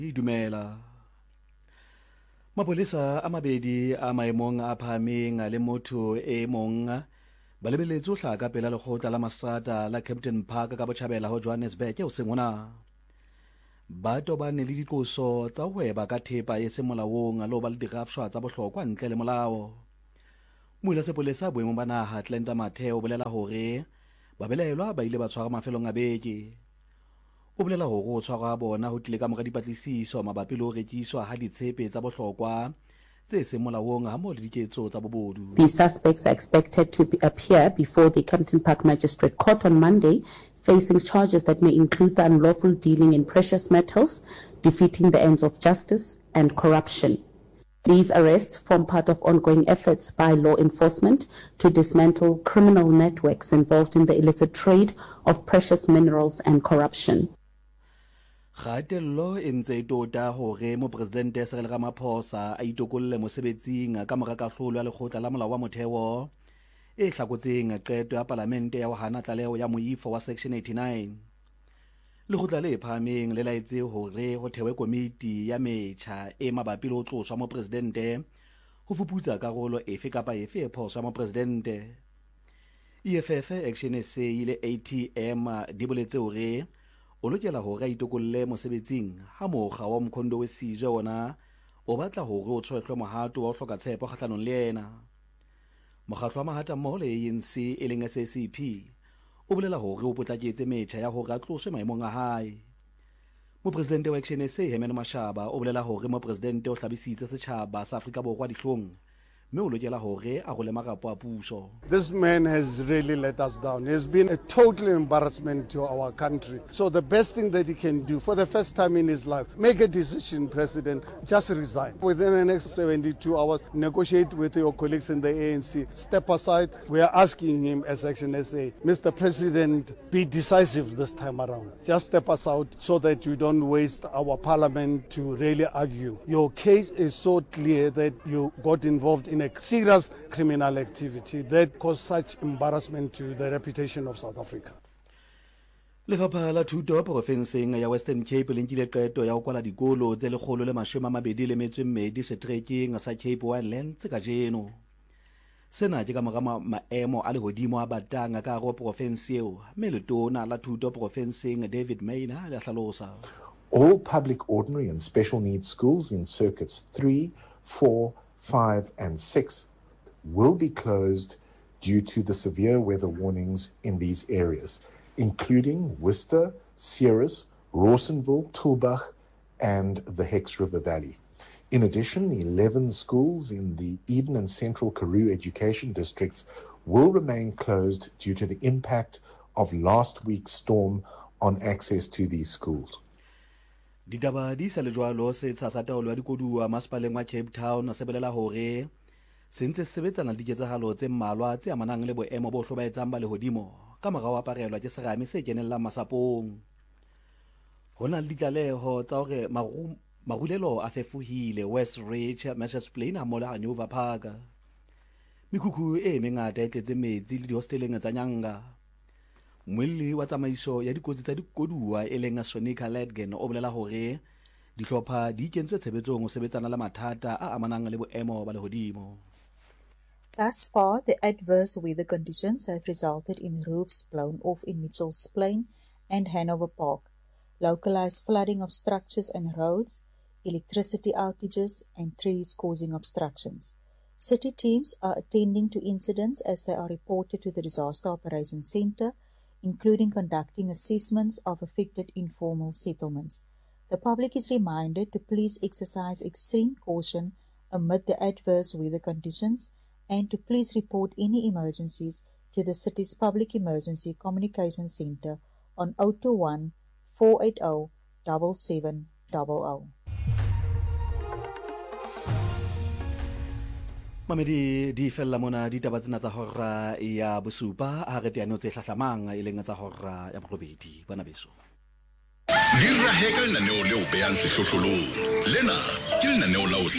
Dumela. Mapolesa a mabedi a maemong a phahameng le motho e mong ba lebeletse ho hlaka pela lekgotla la Mastrata la Captain Park ka Botjhabela ho Johannesburg o seng ona. Ba tobane le diqoso tsa ho hweba ka thepa e seng molaong le ho ba le dirafshwa tsa bohlokwa ntle le molao. Moila sepolesa boemong ba naha Tlenta Mathe o bolela hore ba belaelwa ba ile ba tshwara mafelong a beke. O bolela hore o tshwara bona ho tlile ka mora dipatlisiso mabapi le ho rekiswa ha ditshepe tsa bohlokwa tse seng molaong hammoho le diketso tsa bobodu. These suspects are expected to appear before the Captain Park Magistrate Court on Monday, facing charges that may include the unlawful dealing in precious metals, defeating the ends of justice, and corruption. These arrests form part of ongoing efforts by law enforcement to dismantle criminal networks involved in the illicit trade of precious minerals and corruption. Kgatello e ntse e tota hore Mopresidente Cyril Ramaphosa a itokolle mosebetsing ka mora kahlolo ya lekgotla la molao wa motheo e hlakotseng qeto ya Palamente ya ho hana tlaleho ya moifo wa Section 89. Lekgotla le phahameng le laetse hore ho thewe komiti ya metjha e mabapi le ho tloswa Mopresidente ho fuputsa karolo efe kapa efe e phoso ya Mopresidente. EFF, Action SA le ATM di boletse hore o lokela hore a itokolle mosebetsing ha mokga wa Mkhondo Wesizwe ona o batla hore o tshwehlwe mohato wa ho hloka tshepo kgahlanong le yena. Mokgatlo wa mahata mmoho le ANC e leng SACP o bolela hore o potlaketse metjha ya hore a tloswe maemong a hae. Mopresidente wa Action SA Herman Mashaba o bolela hore Mopresidente o hlabisitse setjhaba sa Afrika Borwa dihlong. This man has really let us down. He has been a total embarrassment to our country. So the best thing that he can do for the first time in his life, make a decision, President, just resign. Within the next 72 hours, negotiate with your colleagues in the ANC. Step aside. We are asking him as Action SA, Mr. President, be decisive this time around. Just step aside so that you don't waste our parliament to really argue. Your case is so clear that you got involved in a serious criminal activity that caused such embarrassment to the reputation of South Africa. Lefapha la Thuto Profenseng ya Western Cape le nkile qeto ya ho kwala dikolo tse 122 setrekeng sa Cape Winelands ka jeno. Sena ke ka mora maemo a lehodimo a batang ka hara province eo, mme letona la Thuto Profenseng David Maina le hlalosa. All public ordinary and special needs schools in circuits 3, 4, 5 and 6 will be closed due to the severe weather warnings in these areas, including Worcester, Ceres, Rawsonville, Tulbagh and the Hex River Valley. In addition, 11 schools in the Eden and Central Karoo education districts will remain closed due to the impact of last week's storm on access to these schools. Ditaba di sa le jwalo se sa taolo ya dikoduwa masepaleng wa Cape Town se bolela hore se ntse sebetsana le diketsahalo tse mmalwa tse amanang le boemo bo hlobaetsang ba lehodimo ka morao a parelwa ke serame se kenellang masapong. Hona le ditlaleho tsa hore marulelo a fefuhile West Ridge, Mitchells Plain a mola Hanover Park. Mikhukhu e mengata e tletse metsi le dihosteleng tsa Nyanga. Mwili wa tsamaiso ya dikotsi tsa dikoduwa e leng Sonika Ledgen o bolela hore dihlopha di kentswe tshebetsong ho sebetsana le mathata a amanang le boemo ba lehodimo. Thus far, the adverse weather conditions have resulted in roofs blown off in Mitchells Plain and Hanover Park, localized flooding of structures and roads, electricity outages, and trees causing obstructions. City teams are attending to incidents as they are reported to the Disaster Operations Centre, including conducting assessments of affected informal settlements. The public is reminded to please exercise extreme caution amid the adverse weather conditions and to please report any emergencies to the city's Public Emergency Communications Centre on 021 480 7700. Mamedi di fella mona ditaba tsena tsa hora ya bosupa a re teano tse hlahlamang e leng tsa hora ya borobedi bana beso. Di raheka lenaneo leo behang sehlohlolong. Lena ke lenaneo la